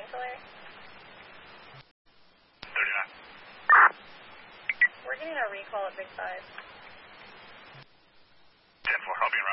ancillary? 39. We're getting a recall at Big 5. 10-4, I'll be in